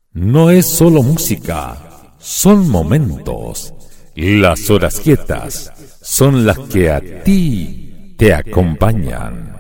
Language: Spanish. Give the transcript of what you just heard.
No es solo música, son momentos. Las horas quietas son las que a ti te acompañan.